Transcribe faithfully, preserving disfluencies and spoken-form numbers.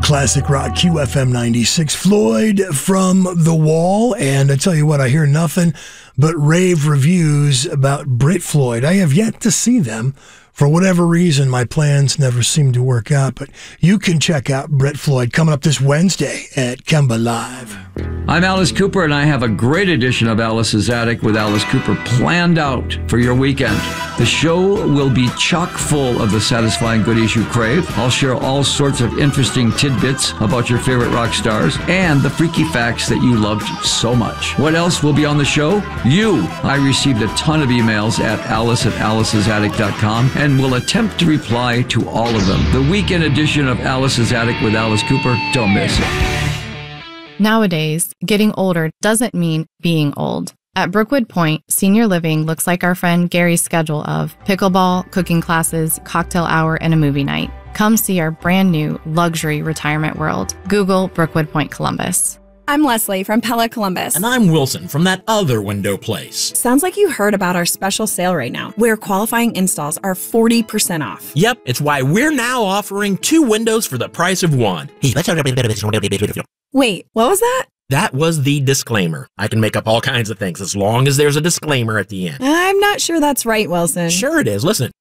Classic Rock Q F M ninety-six. Floyd from The Wall. And I tell you what, I hear nothing but rave reviews about Brit Floyd. I have yet to see them. For whatever reason, my plans never seem to work out. But you can check out Brit Floyd coming up this Wednesday at Kemba Live. I'm Alice Cooper, and I have a great edition of Alice's Attic with Alice Cooper planned out for your weekend. The show will be chock full of the satisfying goodies you crave. I'll share all sorts of interesting tidbits about your favorite rock stars and the freaky facts that you loved so much. What else will be on the show? You. I received a ton of emails at alice at alice's attic dot com and will attempt to reply to all of them. The weekend edition of Alice's Attic with Alice Cooper. Don't miss it. Nowadays, getting older doesn't mean being old. At Brookwood Point, senior living looks like our friend Gary's schedule of pickleball, cooking classes, cocktail hour, and a movie night. Come see our brand new luxury retirement world. Google Brookwood Point Columbus. I'm Leslie from Pella Columbus. And I'm Wilson from that other window place. Sounds like you heard about our special sale right now, where qualifying installs are forty percent off. Yep, it's why we're now offering two windows for the price of one. Wait, what was that? That was the disclaimer. I can make up all kinds of things as long as there's a disclaimer at the end. I'm not sure that's right, Wilson. Sure it is. Listen.